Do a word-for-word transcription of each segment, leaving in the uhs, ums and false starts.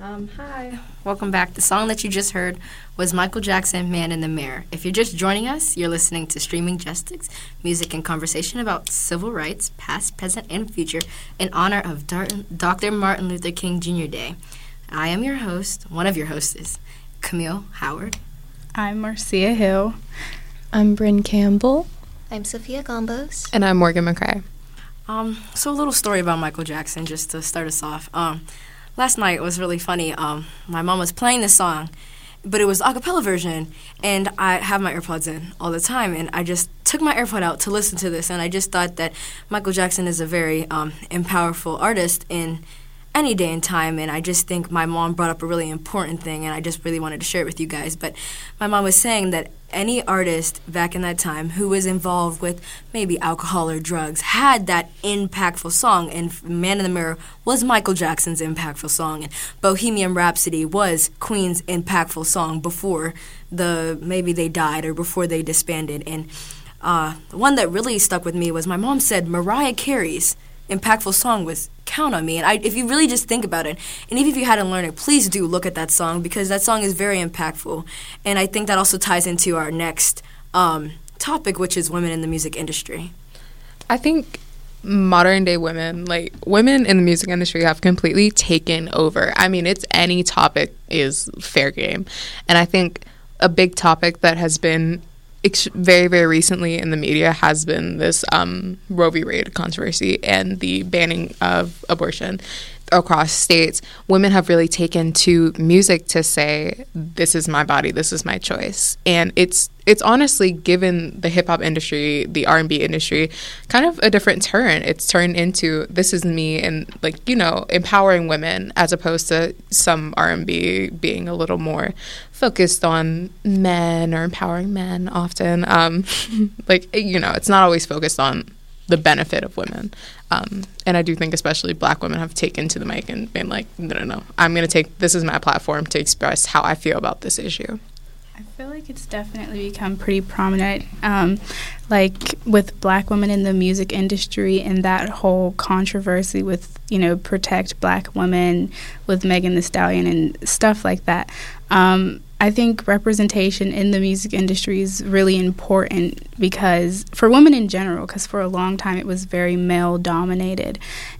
Um, hi. Welcome back. The song that you just heard was Michael Jackson, Man in the Mirror. If you're just joining us, you're listening to Streaming Justice, music and conversation about civil rights, past, present, and future, in honor of Doctor Martin Luther King Junior Day. I am your host, one of your hosts, Camille Howard. I'm Marcia Hill. I'm Bryn Campbell. I'm Sophia Gombos. And I'm Morgan McCrae. Um, so a little story about Michael Jackson, just to start us off. Um, Last night was really funny. Um, my mom was playing this song, but it was a cappella version, and I have my AirPods in all the time, and I just took my AirPod out to listen to this, and I just thought that Michael Jackson is a very um, powerful artist in any day and time, and I just think my mom brought up a really important thing, and I just really wanted to share it with you guys. But my mom was saying that any artist back in that time who was involved with maybe alcohol or drugs had that impactful song, and Man in the Mirror was Michael Jackson's impactful song, and Bohemian Rhapsody was Queen's impactful song before the maybe they died or before they disbanded. And uh, the one that really stuck with me was my mom said Mariah Carey's impactful song was Count on Me. And I, if you really just think about it, and even if you hadn't learned it, please do look at that song, because that song is very impactful. And I think that also ties into our next um, topic, which is women in the music industry. I think modern day women, like women in the music industry, have completely taken over. I mean, it's any topic is fair game. And I think a big topic that has been very, very recently in the media has been this um, Roe v. Wade controversy and the banning of abortion across states. Women have really taken to music to say, this is my body, this is my choice. And it's it's honestly given the hip-hop industry, the R and B industry, kind of a different turn. It's turned into, this is me, and, like, you know, empowering women, as opposed to some R and B being a little more focused on men or empowering men often. Um, like, you know, it's not always focused on the benefit of women. Um, and I do think especially black women have taken to the mic and been like, no, no, no, I'm going to take, this is my platform to express how I feel about this issue. I feel like it's definitely become pretty prominent, um, like with black women in the music industry and that whole controversy with, you know, protect black women with Megan Thee Stallion and stuff like that. Um, I think representation in the music industry is really important, because for women in general, because for a long time it was very male dominated,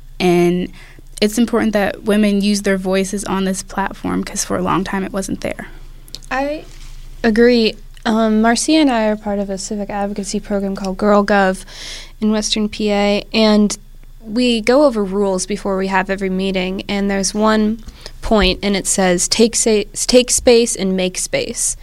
and it's important that women use their voices on this platform, because for a long time it wasn't there. I agree. Um, Marcia and I are part of a civic advocacy program called Girl Gov in Western P A, and we go over rules before we have every meeting, and there's one point, and it says take sa- take space and make space.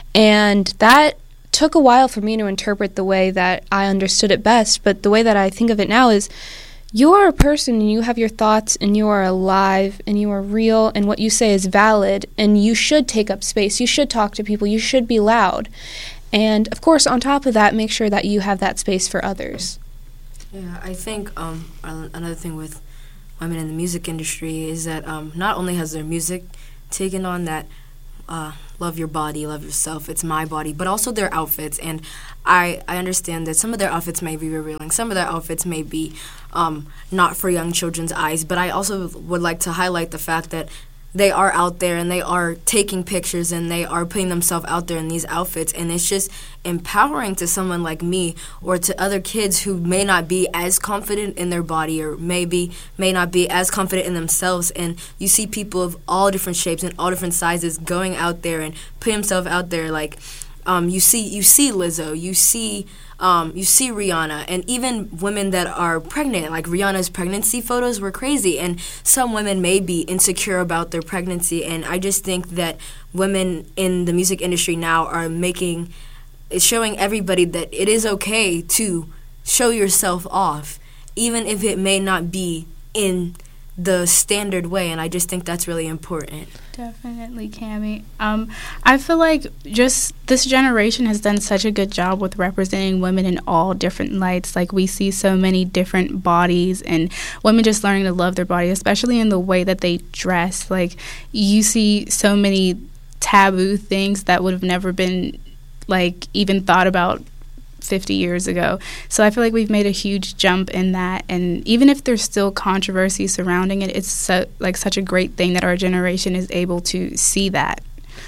And that took a while for me to interpret the way that I understood it best, but the way that I think of it now is, you are a person and you have your thoughts and you are alive and you are real and what you say is valid, and you should take up space. You should talk to people. You should be loud. And, of course, on top of that, make sure that you have that space for others. Yeah, I think um, another thing with women in the music industry is that um, not only has their music taken on that uh, love your body, love yourself, it's my body, but also their outfits. And I, I understand that some of their outfits may be revealing, some of their outfits may be um, not for young children's eyes, but I also would like to highlight the fact that they are out there and they are taking pictures and they are putting themselves out there in these outfits, and it's just empowering to someone like me or to other kids who may not be as confident in their body or maybe may not be as confident in themselves. And you see people of all different shapes and all different sizes going out there and putting themselves out there. Like um, you see you see Lizzo, you see Um, you see Rihanna, and even women that are pregnant, like Rihanna's pregnancy photos were crazy, and some women may be insecure about their pregnancy, and I just think that women in the music industry now are making, showing everybody that it is okay to show yourself off, even if it may not be in the standard way, and I just think that's really important. Definitely, Cammie. Um, I feel like just this generation has done such a good job with representing women in all different lights. Like, we see so many different bodies and women just learning to love their body, especially in the way that they dress. Like, you see so many taboo things that would have never been, like, even thought about fifty years ago. So I feel like we've made a huge jump in that, and even if there's still controversy surrounding it, it's so, like such a great thing that our generation is able to see that.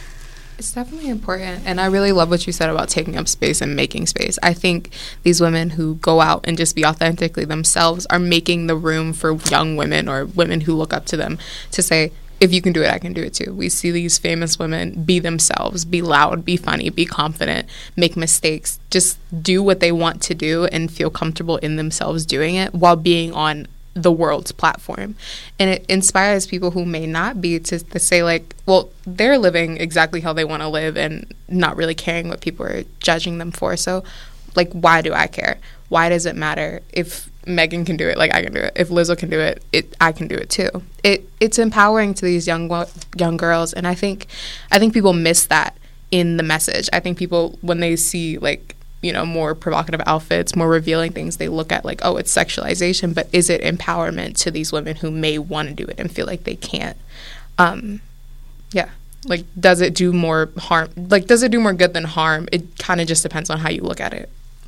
It's definitely important, and I really love what you said about taking up space and making space. I think these women who go out and just be authentically themselves are making the room for young women or women who look up to them to say, if you can do it, I can do it too. We see these famous women be themselves, be loud, be funny, be confident, make mistakes, just do what they want to do and feel comfortable in themselves doing it while being on the world's platform. And it inspires people who may not be to, to say, like, well, they're living exactly how they want to live and not really caring what people are judging them for. So, like, why do I care? Why does it matter if Megan can do it, like I can do it? If Lizzo can do it, it I can do it too. It it's empowering to these young young girls, and I think I think people miss that in the message. I think people, when they see, like, you know, more provocative outfits, more revealing things, they look at like, oh, it's sexualization, but is it empowerment to these women who may want to do it and feel like they can't? Um, yeah. Like, does it do more harm? Like, does it do more good than harm? It kind of just depends on how you look at it.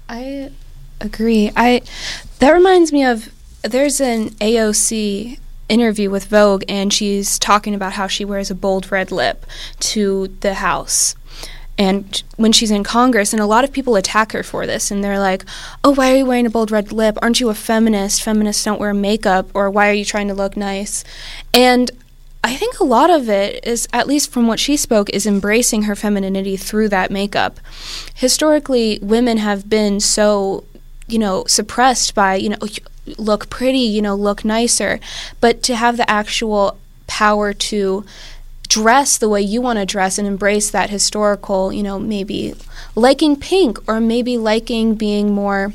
I agree. I that reminds me of, there's an A O C interview with Vogue, and she's talking about how she wears a bold red lip to the House. And when she's in Congress, and a lot of people attack her for this, and they're like, oh, why are you wearing a bold red lip? Aren't you a feminist? Feminists don't wear makeup. Or why are you trying to look nice? And I think a lot of it is, at least from what she spoke, is embracing her femininity through that makeup. Historically, women have been so, you know, suppressed by, you know, look pretty, you know, look nicer. But to have the actual power to dress the way you want to dress and embrace that historical, you know, maybe liking pink, or maybe liking being more,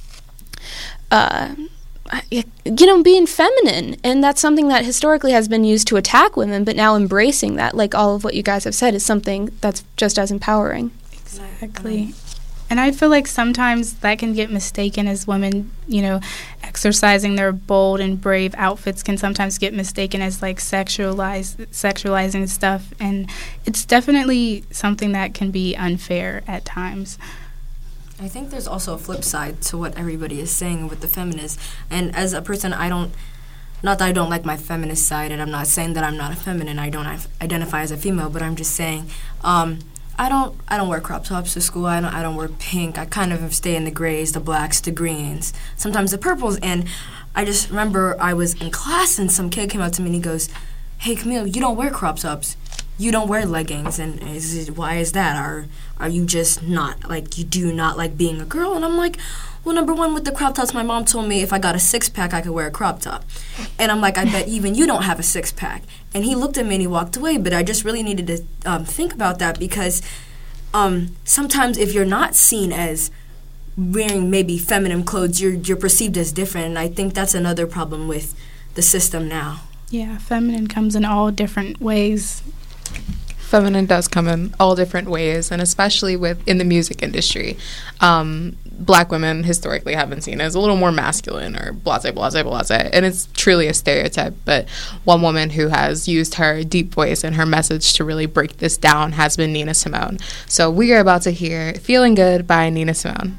uh, you know, being feminine. And that's something that historically has been used to attack women, but now embracing that, like all of what you guys have said, is something that's just as empowering. Exactly. And I feel like sometimes that can get mistaken as women, you know, exercising their bold and brave outfits can sometimes get mistaken as like sexualized, sexualizing stuff. And it's definitely something that can be unfair at times. I think there's also a flip side to what everybody is saying with the feminists. And as a person, I don't, not that I don't like my feminist side, and I'm not saying that I'm not a feminine, I don't identify as a female, but I'm just saying, um, I don't I don't wear crop tops to school. I don't I don't wear pink. I kind of stay in the grays, the blacks, the greens, sometimes the purples. And I just remember I was in class and some kid came up to me and he goes, "Hey Camille, you don't wear crop tops. You don't wear leggings, and is it, why is that? Are are you just not, like, you do not like being a girl?" And I'm like, well, number one, with the crop tops, my mom told me if I got a six-pack, I could wear a crop top. And I'm like, I bet even you don't have a six-pack. And he looked at me and he walked away, but I just really needed to um, think about that, because um, sometimes if you're not seen as wearing maybe feminine clothes, you're you're perceived as different, and I think that's another problem with the system now. Yeah, feminine comes in all different ways. Feminine does come in all different ways, and especially with in the music industry. Um, black women historically have been seen as a little more masculine, or blase, blase, blase, and it's truly a stereotype. But one woman who has used her deep voice and her message to really break this down has been Nina Simone. So we are about to hear Feeling Good by Nina Simone.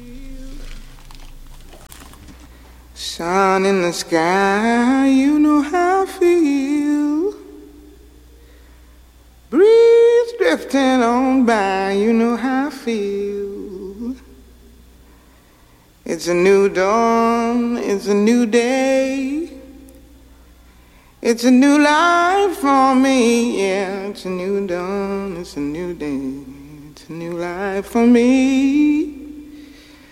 Sun in the sky, you know how I feel. Breeze drifting on by, you know how I feel. It's a new dawn, it's a new day. It's a new life for me, yeah. It's a new dawn, it's a new day. It's a new life for me.